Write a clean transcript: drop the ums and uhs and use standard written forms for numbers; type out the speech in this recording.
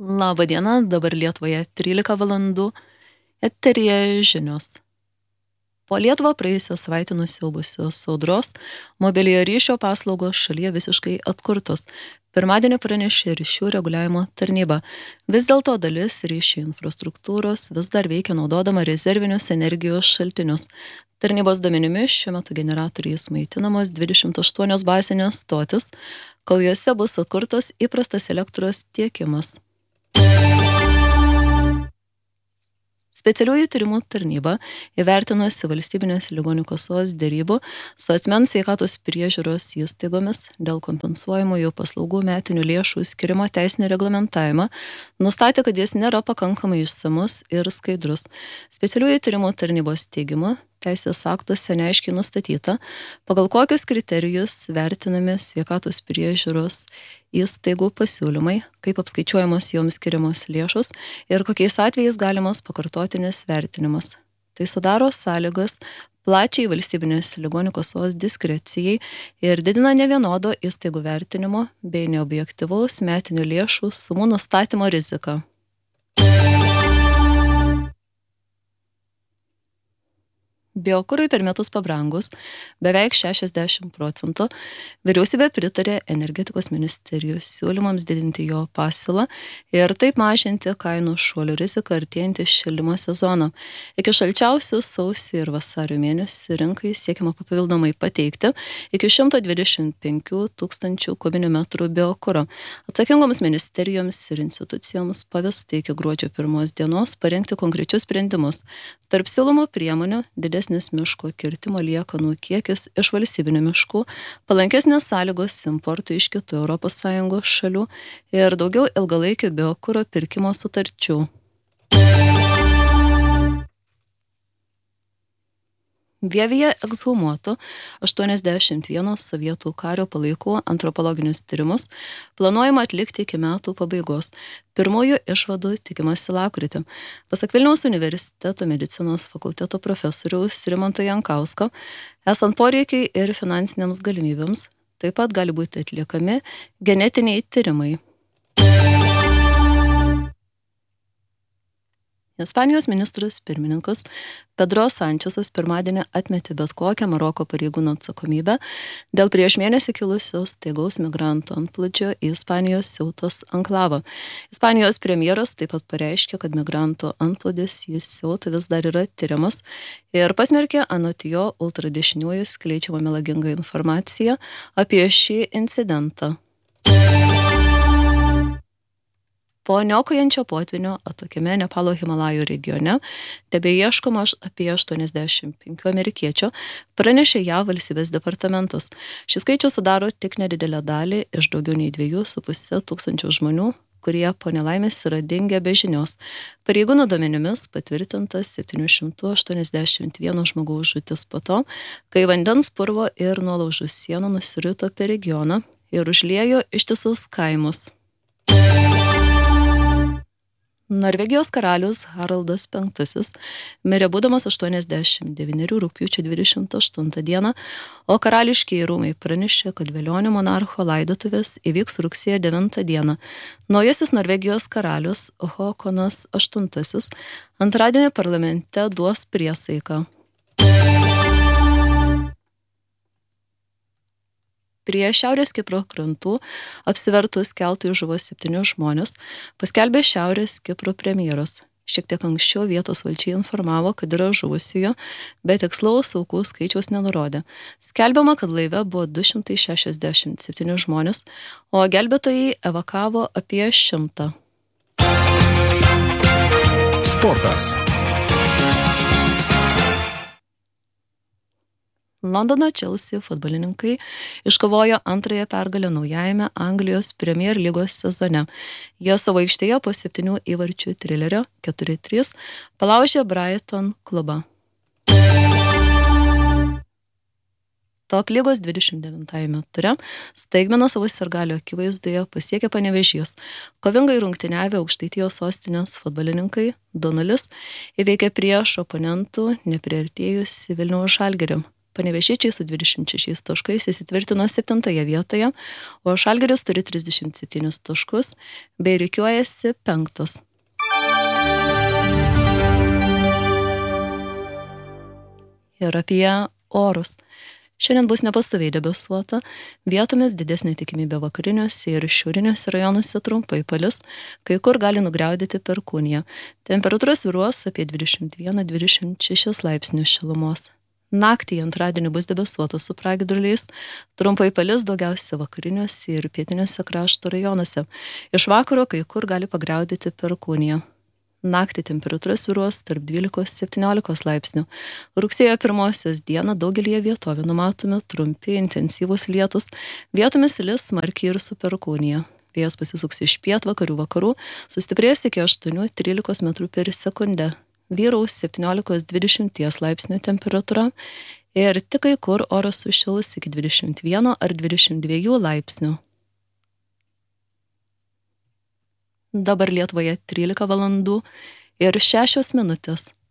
Labą dieną, dabar Lietuvoje 13 valandų, eteryje žinios. Po Lietuvą praėjusią savaitę nusiaubusios audros, mobiliojo ryšio paslaugos šalyje visiškai atkurtos. Pirmadienį pranešė ryšių reguliavimo tarnyba. Vis dėlto dalis ryšių infrastruktūros vis dar veikia naudodama rezervinius energijos šaltinius. Tarnybos duomenimis šiuo metu generatoriais maitinamos 28 bazinės stotis, kol juose bus atkurtas įprastas elektros tiekimas. Specialiųjų tyrimų tarnyba įvertinusi valstybinės ligonių kasos derybų su asmens sveikatos priežiūros įstaigomis dėl kompensuojamųjų paslaugų metinių lėšų skirimo teisinį reglamentavimą, nustatė, kad jis nėra pakankamai išsamus ir skaidrus. Specialiųjų tyrimų tarnybos teigimu, teisės aktuose neaiškiai nustatyta, pagal kokius kriterijus vertinami sveikatos priežiūros įstaigų pasiūlymai, kaip apskaičiuojamos joms skiriamos lėšos ir kokiais atvejais galimas pakartotinis vertinimas. Tai sudaro sąlygas plačiai valstybinės ligonių kasos diskrecijai ir didina nevienodo įstaigų vertinimo bei neobjektyvaus metinių lėšų sumų nustatymo riziką. Biokurui per metus pabrangus beveik 60%, vyriausybė pritarė energetikos ministerijos siūlymams didinti jo pasiūlą ir taip mažinti kainų šuolių riziką artėjantį šildymo sezoną. Iki šalčiausių sausio ir vasario mėnesių rinkai siekiama papildomai pateikti iki 125 tūkstančių kubinių metrų biokuro. Atsakingoms ministerijoms ir institucijoms pavesta iki gruodžio 1 dienos parengti konkrečius sprendimus. Tarp siūlomų priemonių didesnis miško kirtimo liekanų kiekis iš valstybinių miškų, palankesnės sąlygos importui iš kitų ES šalių ir daugiau ilgalaikių biokuro pirkimo sutarčių. Vievyje ekshumuotų 81 sovietų kario palaikų antropologinius tyrimus planuojama atlikti iki metų pabaigos. Pirmųjų išvadų tikimasi lapkritį. Pasak Vilniaus universiteto medicinos fakulteto profesoriaus Rimanto Jankausko, esant poreikiai ir finansinėms galimybėms, taip pat gali būti atliekami genetiniai tyrimai. Ispanijos ministras pirmininkas Pedro Sančesas pirmadienį atmetė bet kokią Maroko pareigūnų atsakomybę dėl prieš mėnesį kilusios staigaus migrantų antplūdžio į Ispanijos Ceutos anklavą. Ispanijos premjeras taip pat pareiškė, kad migrantų antplūdis į Ceutą vis dar yra tyriamas ir pasmerkė anot jo ultradešiniųjų skleidžiamą melagingą informaciją apie šį incidentą. Po niokojančio potvynio atokiame Nepalo Himalajų regione tebeieškoma apie 85 amerikiečių, pranešė JAV valstybės departamentas. Šis skaičius sudaro tik nedidelę dalį iš daugiau nei 2,5 tūkstančių žmonių, kurie po nelaimės yra dingę be žinios. Pareigūnų duomenimis patvirtintas 781 žmogaus žūtis po to, kai vandens purvo ir nuolaužų sienų nusirito per regioną ir užliejo ištisus kaimus. Norvegijos karalius Haraldas V mirė būdamas 89 rugpjūčio 28 dieną, o karališkieji rūmai pranešė, kad velionio monarcho laidotuvės įvyks rugsėjo 9 dieną. Naujasis Norvegijos karalius Håkonas VIII antradienį parlamente duos priesaiką. Prie Šiaurės Kipro krantų apsivertus keltui žuvo 7 žmonės, paskelbė Šiaurės Kipro premjeras. Šiek tiek anksčiau vietos valdžiai informavo, kad yra žuvusiųjų, bet tikslaus aukų skaičiaus nenurodė. Skelbiama, kad laive buvo 267 žmonės, o gelbėtojai evakavo apie 100. Sportas. Londono Chelsea futbolininkai iškovojo antrąją pergalę naujajame Anglijos Premier lygos sezone. Jie savo aikštėje po 7 įvarčių trilerio 4-3 palaužė Brighton klubą. Top lygos 29 ture staigmeną savo sirgalio akivaizdoje pasiekė Panevėžys. Kovingai rungtyniavę Aukštaitijos sostinės futbolininkai 2-0 įveikė prieš oponentų nepriartėjusi Vilniaus Žalgirį. Panevėžiečiai su 26 taškais įsitvirtino 7 vietoje, o Žalgiris turi 37 taškus bei rikiuojasi 5. Ir apie orus. Šiandien bus nepastoviai debesuota, vietomis didesnė tikimybė vakariniuose ir šiauriniuose rajonuose trumpai palis, kai kur gali nugriaudėti perkūnija. Temperatūra svyruos apie 21-26 laipsnius šilumos. Naktį antradienį bus debesuota su pragiedruliais, trumpai palis daugiausia vakariniuose ir pietiniuose krašto rajonuose. Iš vakaro kai kur gali pagriaudėti perkūnija. Naktį temperatūra svyruos tarp 12-17 laipsnių. Rugsėjo 1 dieną daugelį vietovių numatomi trumpi intensyvūs lietus, vietomis lis smarkiai ir su perkūnija. Vėjas pasisuks iš pietvakarių vakarų, sustiprės iki 8-13 metrų per sekundę. Vyraus 17-20 laipsnių temperatūra ir tik kai kur oras sušils iki 21 ar 22 laipsnių. Dabar Lietuvoje 13 valandų ir 6 minutės.